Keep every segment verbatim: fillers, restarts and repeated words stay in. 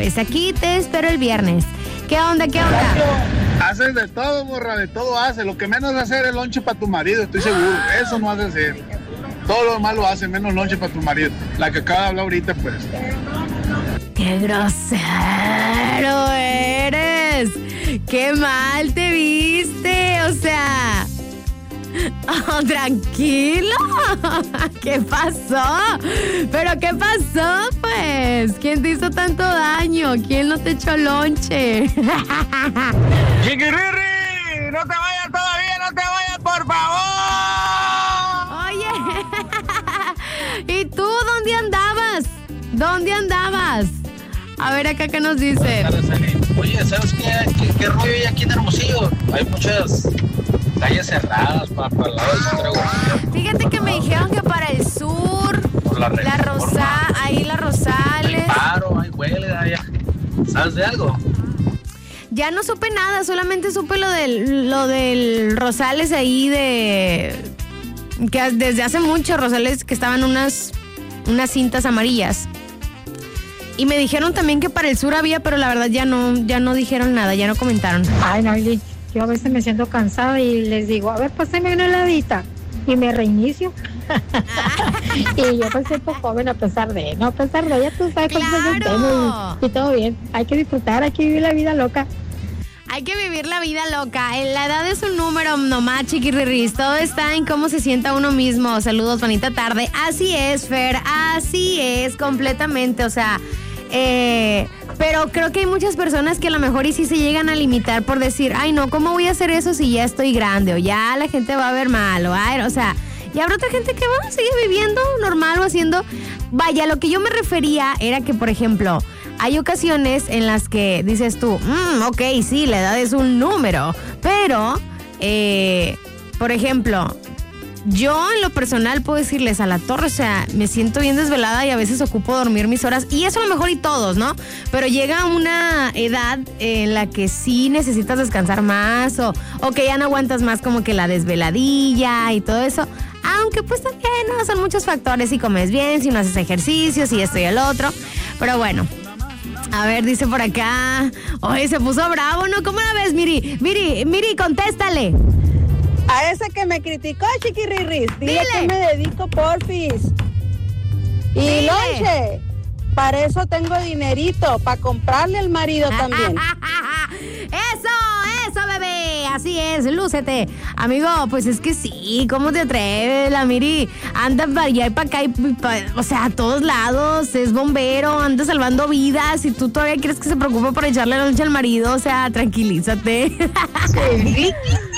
Pues aquí te espero el viernes. ¿Qué onda, qué onda? Haces de todo, morra, de todo hace. Lo que menos hacer es lonche para tu marido, estoy seguro. Eso no hace hacer. Todo lo demás lo hace, menos lonche para tu marido. La que acaba de hablar ahorita, pues. ¡Qué grosero eres! ¡Qué mal te viste! O sea... Oh, tranquilo. ¿Qué pasó? ¿Pero qué pasó, pues? ¿Quién te hizo tanto daño? ¿Quién no te echó lonche? ¡Chiquirri! ¡No te vayas todavía! ¡No te vayas, por favor! Oye, ¿y tú dónde andabas? ¿Dónde andabas? A ver acá qué nos dice. Oye, ¿sabes qué, qué, qué rollo hay aquí en Hermosillo? Hay muchas calles cerradas para, para el lado del centro. Fíjate que me dijeron que para el sur, Por la, la Rosa, ahí la Rosales. Hay paro, hay huelga, ya. ¿Sabes de algo? Ya no supe nada, solamente supe lo del, lo del Rosales ahí de... Que desde hace mucho Rosales que estaban unas, unas cintas amarillas. Y me dijeron también que para el sur había, pero la verdad ya no, ya no dijeron nada, ya no comentaron. Ay, no, yo a veces me siento cansada y les digo, a ver, pásame una heladita. Y me reinicio. Y yo me siento joven a pesar de, no a pesar de, ya tú sabes cuántos años tengo y, y todo bien. Hay que disfrutar, hay que vivir la vida loca. Hay que vivir la vida loca. La edad es un número nomás, chiquirriris. Todo está en cómo se sienta uno mismo. Saludos, bonita tarde. Así es, Fer. Así es, completamente. O sea, eh, pero creo que hay muchas personas que a lo mejor y sí se llegan a limitar por decir, ay, no, ¿cómo voy a hacer eso si ya estoy grande? O ya la gente va a ver mal. O, ay, o sea, y habrá otra gente que va a seguir viviendo normal o haciendo... Vaya, lo que yo me refería era que, por ejemplo... Hay ocasiones en las que dices tú, mmm, ok, sí, la edad es un número, pero, eh, por ejemplo, yo en lo personal puedo decirles a la torre, o sea, me siento bien desvelada y a veces ocupo dormir mis horas, y eso a lo mejor y todos, ¿no? Pero llega una edad en la que sí necesitas descansar más o, o que ya no aguantas más como que la desveladilla y todo eso. Aunque pues también, ¿no? Son muchos factores, si comes bien, si no haces ejercicios, y esto y el otro, pero bueno. A ver, dice por acá. Oye, se puso bravo, ¿no? ¿Cómo la ves, Miri? Miri, Miri, contéstale. A ese que me criticó, chiquirriris, dile, dile que me dedico, porfis. Y dile. lonche, para eso tengo dinerito, para comprarle al marido también. Eso, eso, bebé. Así es, lúcete. Amigo, pues es que sí, ¿cómo te atreves? La Miri anda para allá y para acá, y pa, o sea, a todos lados, es bombero, anda salvando vidas y tú todavía quieres que se preocupe por echarle la noche al marido, o sea, tranquilízate. Sí.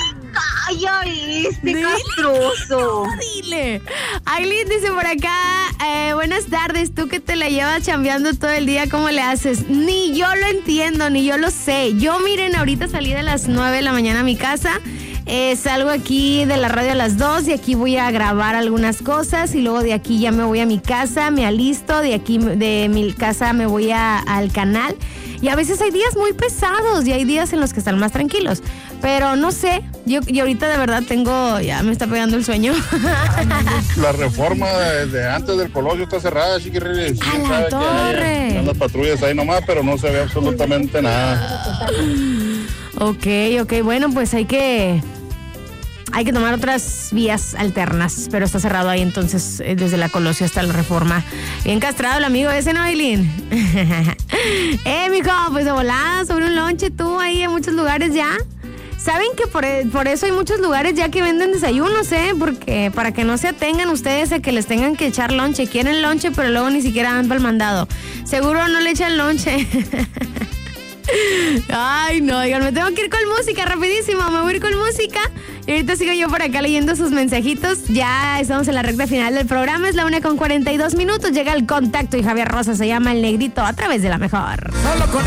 ¡Ay, este castroso! Dile. Aileen dice por acá, eh, buenas tardes, tú que te la llevas chambeando todo el día, ¿cómo le haces? Ni yo lo entiendo, ni yo lo sé. Yo, miren, ahorita salí de las nueve de la mañana a mi casa, eh, salgo aquí de la radio a las dos y aquí voy a grabar algunas cosas y luego de aquí ya me voy a mi casa, me alisto, de aquí de mi casa me voy a, al canal. Y a veces hay días muy pesados y hay días en los que están más tranquilos. Pero no sé, yo, yo ahorita de verdad tengo, ya me está pegando el sueño. La reforma desde antes del colosio está cerrada, chiquirri. ¡A la torre! Hay las patrullas ahí nomás, pero no se ve absolutamente nada. Ok, ok, bueno, pues hay que... Hay que tomar otras vías alternas, pero está cerrado ahí entonces eh, desde la Colosio hasta la Reforma. Bien castrado el amigo ese, ¿no, Aileen? eh, mijo, pues de volada sobre un lonche tú ahí en muchos lugares ya. ¿Saben que por, por eso hay muchos lugares ya que venden desayunos, eh? Porque para que no se atengan ustedes a que les tengan que echar lonche. Quieren lonche, pero luego ni siquiera van para el mandado. Seguro no le echan lonche. Ay, no, oigan, me tengo que ir con música rapidísimo, me voy a ir con música y ahorita sigo yo por acá leyendo sus mensajitos. Ya estamos en la recta final del programa, es la una con cuarenta y dos minutos, llega el contacto y Javier Rosa se llama El Negrito a través de La Mejor. Solo con